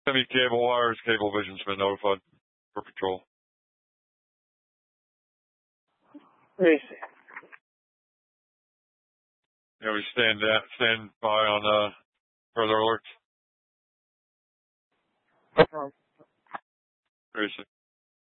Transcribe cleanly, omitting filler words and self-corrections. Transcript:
Any cable wires, cable vision's been notified for patrol. Yes. Yeah, we stand by on further alerts. No problem. Seriously.